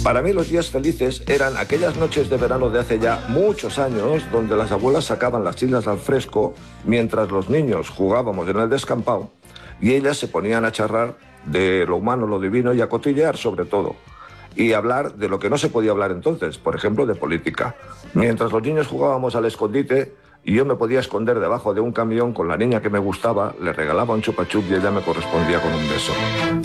Para mí los días felices eran aquellas noches de verano de hace ya muchos años donde las abuelas sacaban las sillas al fresco mientras los niños jugábamos en el descampado y ellas se ponían a charrar de lo humano, lo divino y a cotillear sobre todo. Y hablar de lo que no se podía hablar entonces, por ejemplo, de política. Mientras los niños jugábamos al escondite y yo me podía esconder debajo de un camión con la niña que me gustaba, le regalaba un chupa chup y ella me correspondía con un beso.